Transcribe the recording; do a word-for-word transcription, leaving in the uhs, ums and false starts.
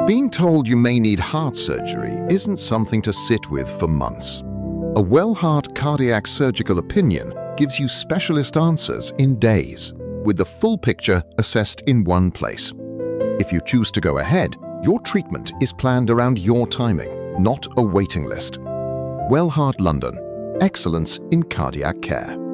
Being told you may need heart surgery isn't something to sit with for months. A WellHeart cardiac surgical opinion gives you specialist answers in days, with the full picture assessed in one place. If you choose to go ahead, your treatment is planned around your timing, not a waiting list. WellHeart London. Excellence in cardiac care.